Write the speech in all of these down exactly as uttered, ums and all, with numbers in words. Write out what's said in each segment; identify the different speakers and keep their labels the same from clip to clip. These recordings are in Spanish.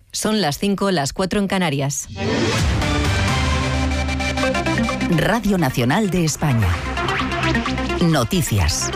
Speaker 1: Son las cinco, las cuatro en Canarias.
Speaker 2: Radio Nacional de España. Noticias.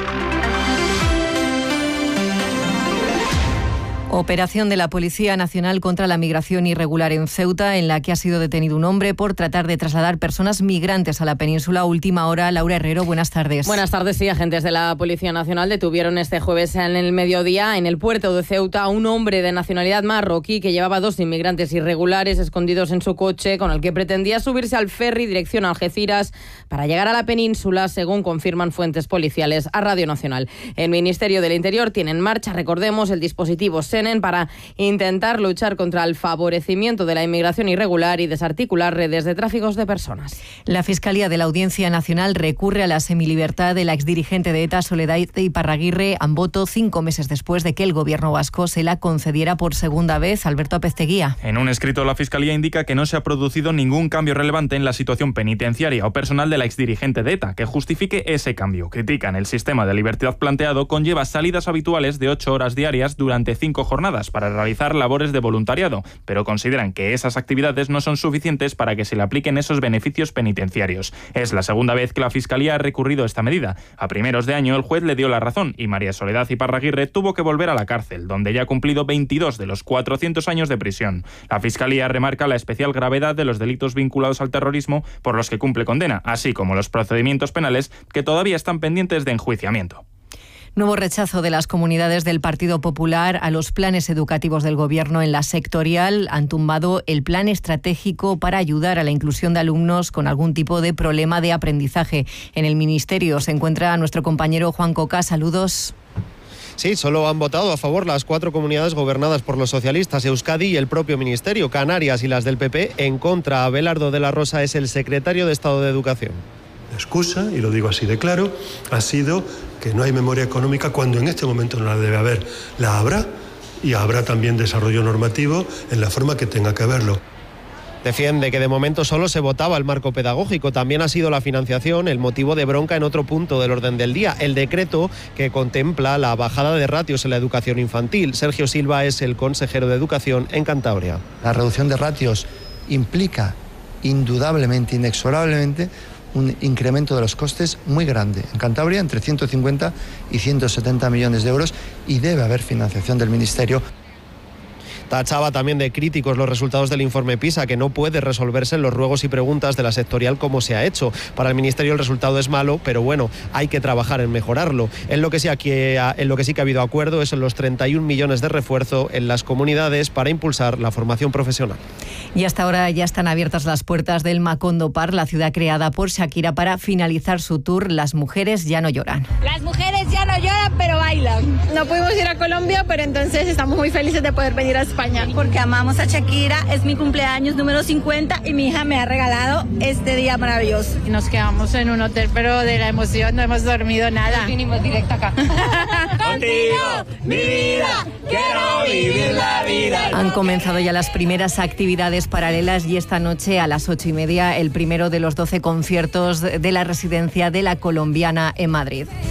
Speaker 1: Operación de la Policía Nacional contra la migración irregular en Ceuta, en la que ha sido detenido un hombre por tratar de trasladar personas migrantes a la península. Última hora, Laura Herrero, buenas tardes.
Speaker 3: Buenas tardes, sí, agentes de la Policía Nacional detuvieron este jueves en el mediodía en el puerto de Ceuta a un hombre de nacionalidad marroquí que llevaba dos inmigrantes irregulares escondidos en su coche, con el que pretendía subirse al ferry dirección a Algeciras para llegar a la península, según confirman fuentes policiales a Radio Nacional. El Ministerio del Interior tiene en marcha, recordemos, el dispositivo SENEN para intentar luchar contra el favorecimiento de la inmigración irregular y desarticular redes de tráficos de personas.
Speaker 1: La Fiscalía de la Audiencia Nacional recurre a la semilibertad de la exdirigente de ETA, Soledad Iparraguirre Amboto, cinco meses después de que el gobierno vasco se la concediera por segunda vez. Alberto Apezteguía.
Speaker 4: En un escrito, la Fiscalía indica que no se ha producido ningún cambio relevante en la situación penitenciaria o personal de la exdirigente de ETA que justifique ese cambio. Critican el sistema de libertad planteado conlleva salidas habituales de ocho horas diarias durante cinco jornadas para realizar labores de voluntariado, pero consideran que esas actividades no son suficientes para que se le apliquen esos beneficios penitenciarios. Es la segunda vez que la Fiscalía ha recurrido a esta medida. A primeros de año el juez le dio la razón y María Soledad Iparraguirre tuvo que volver a la cárcel, donde ya ha cumplido veintidós de los cuatrocientos años de prisión. La Fiscalía remarca la especial gravedad de los delitos vinculados al terrorismo por los que cumple condena, así como los procedimientos penales que todavía están pendientes de enjuiciamiento.
Speaker 1: Nuevo rechazo de las comunidades del Partido Popular a los planes educativos del Gobierno en la sectorial. Han tumbado el plan estratégico para ayudar a la inclusión de alumnos con algún tipo de problema de aprendizaje. En el Ministerio se encuentra nuestro compañero Juan Coca. Saludos.
Speaker 5: Sí, solo han votado a favor las cuatro comunidades gobernadas por los socialistas, Euskadi y el propio Ministerio, Canarias y las del P P. En contra, Abelardo de la Rosa es el secretario de Estado de Educación.
Speaker 6: La excusa, y lo digo así de claro, ha sido que no hay memoria económica cuando en este momento no la debe haber. La habrá y habrá también desarrollo normativo en la forma que tenga que haberlo.
Speaker 5: Defiende que de momento solo se votaba el marco pedagógico. También ha sido la financiación el motivo de bronca en otro punto del orden del día, el decreto que contempla la bajada de ratios en la educación infantil. Sergio Silva es el consejero de Educación en Cantabria.
Speaker 7: La reducción de ratios implica indudablemente, inexorablemente, un incremento de los costes muy grande. En Cantabria, entre ciento cincuenta y ciento setenta millones de euros, y debe haber financiación del Ministerio.
Speaker 5: Tachaba también de críticos los resultados del informe PISA, que no puede resolverse en los ruegos y preguntas de la sectorial como se ha hecho. Para el Ministerio el resultado es malo, pero bueno, hay que trabajar en mejorarlo. En lo que sí, aquí, en lo que, sí que ha habido acuerdo es en los treinta y un millones de refuerzo en las comunidades para impulsar la formación profesional.
Speaker 1: Y hasta ahora ya están abiertas las puertas del Macondo Park, la ciudad creada por Shakira para finalizar su tour Las mujeres ya no lloran.
Speaker 8: Las mujeres ya no lloran, pero bailan. No pudimos ir a Colombia, pero entonces estamos muy felices de poder venir a España.
Speaker 9: Porque amamos a Shakira, es mi cumpleaños número cincuenta y mi hija me ha regalado este día maravilloso.
Speaker 8: Nos quedamos en un hotel, pero de la emoción no hemos dormido nada.
Speaker 9: Vinimos directo acá.
Speaker 10: Contigo, mi vida, quiero vivir la vida.
Speaker 1: Han comenzado ya las primeras actividades paralelas y esta noche a las ocho y media el primero de los doce conciertos de la residencia de La Colombiana en Madrid.